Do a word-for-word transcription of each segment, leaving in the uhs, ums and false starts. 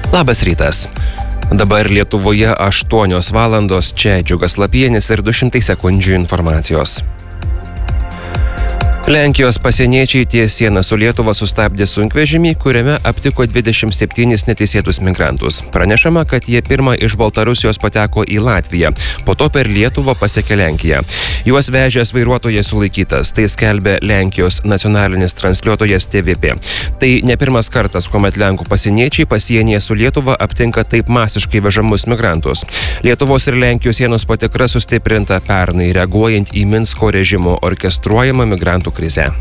Labas rytas. Dabar Lietuvoje aštuonios valandos, čia Džiugas Lapienis ir du šimtai sekundžių informacijos. Lenkijos pasieniečiai ties sieną su Lietuva sustabdė sunkvežimį, kuriame aptiko dvidešimt septynis neteisėtus migrantus. Pranešama, kad jie pirmą iš Baltarusijos pateko į Latviją, po to per Lietuvą pasiekė Lenkiją. Juos vežęs vairuotojas sulaikytas, tai skelbė Lenkijos nacionalinis transliuotojas T V P. Tai ne pirmas kartas, kuomet Lenkų pasieniečiai pasienyje su Lietuva aptinka taip masiškai vežamus migrantus. Lietuvos ir Lenkijos sienos patikra sustiprinta pernai, reaguojant į Minsko režimo orkestruojamą migrantų krizę.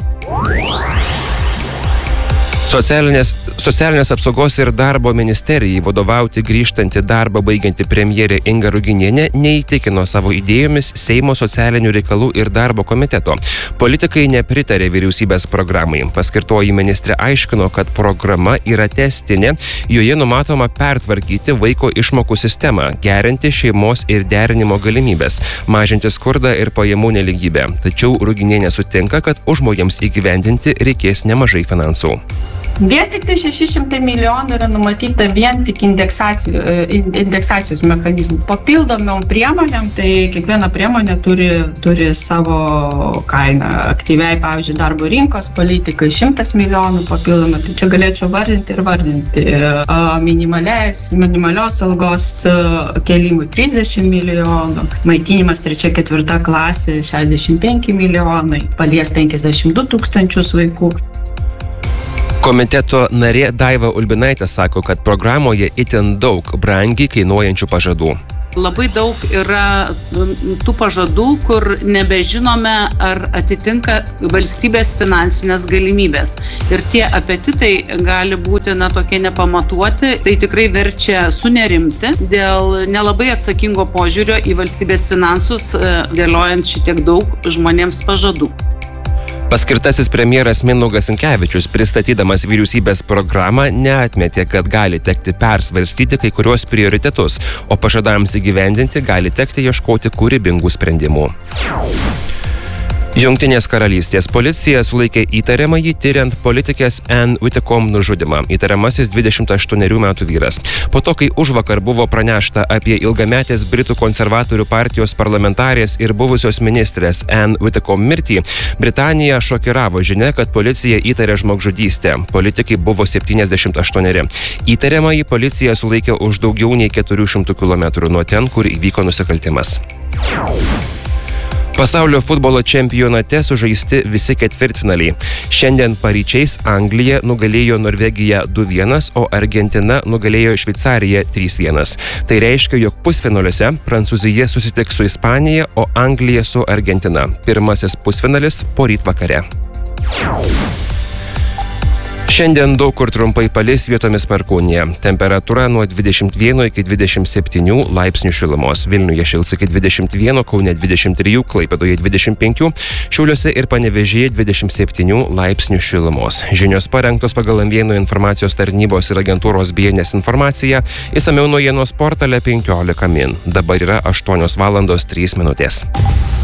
Socialinės, socialinės apsaugos ir darbo ministerijai vadovauti grįžtanti darbą baigianti premjerė Inga Ruginienė neįtikino savo idėjomis Seimo socialinių reikalų ir darbo komiteto. Politikai nepritarė vyriausybės programai. Paskirtoji ministrė aiškino, kad programa yra testinė, joje numatoma pertvarkyti vaiko išmokų sistemą, gerinti šeimos ir derinimo galimybės, mažinti skurdą ir pajamų nelygybę. Tačiau Ruginienė sutinka, kad užmojams įgyvendinti reikės nemažai finansų. Vien tik tai šeši šimtai milijonų yra numatyta vien tik indeksacijos, indeksacijos mechanizmų. Papildomom priemonėm, tai kiekviena priemonė turi, turi savo kainą. Aktyviai, pavyzdžiui, darbo rinkos politikai šimtas milijonų papildomai. Tai čia galėčiau vardinti ir vardinti. Minimalios, minimalios algos kėlimui trisdešimt milijonų. Maitinimas trečia, ketvirta klasė šešiasdešimt penki milijonai. Palies penkiasdešimt du tūkstančius vaikų. Komiteto narė Daiva Ulbinaitė sako, kad programoje itin daug brangiai kainuojančių pažadų. Labai daug yra tų pažadų, kur nebežinome, ar atitinka valstybės finansinės galimybės. Ir tie apetitai gali būti na, tokie nepamatuoti. Tai tikrai verčia sunerimti dėl nelabai atsakingo požiūrio į valstybės finansus, dėliojant šitiek daug žmonėms pažadų. Paskirtasis premjeras Mindaugas Sinkevičius, pristatydamas vyriausybės programą, neatmetė, kad gali tekti persvarstyti kai kuriuos prioritetus, o pažadams įgyvendinti gali tekti ieškoti kūrybingų sprendimų. Jungtinės karalystės policija sulaikė įtariamąjį tyriant politikės Anne Widdecombe nužudymą. Įtariamasis dvidešimt aštuonerių metų vyras. Po to, kai užvakar buvo pranešta apie ilgametės Britų konservatorių partijos parlamentarės ir buvusios ministrės Anne Widdecombe mirtį, Britaniją šokiravo žinia, kad policija įtarė žmogžudystę. Politikai buvo septyniasdešimt aštuoneri. Įtariamąjį policija sulaikė už daugiau nei keturių šimtų kilometrų nuo ten, kur įvyko nusikaltimas. Pasaulio futbolo čempionate sužaisti visi ketvirtfinaliai. Šiandien paryčiais Anglija nugalėjo Norvegiją du vienas, o Argentina nugalėjo Šveicariją trys vienas. Tai reiškia, jog pusfinaliuose Prancūzija susitiks su Ispanija, o Anglija su Argentina. Pirmasis pusfinalis poryt vakare. Šiandien daug kur trumpai palis, vietomis perkūnija. Temperatūra nuo dvidešimt vieno iki dvidešimt septynių laipsnių šilumos. Vilniuje šils iki dvidešimt vieno, Kaune dvidešimt trijų, Klaipėdoje dvidešimt penkių, Šiauliuose ir Panevėžyje dvidešimt septynių laipsnių šilumos. Žinios parengtos pagal M vieno informacijos tarnybos ir agentūros B N S informaciją. Išsamiau naujienos portale penkiolika min. Dabar yra aštuonios valandos trys minutės.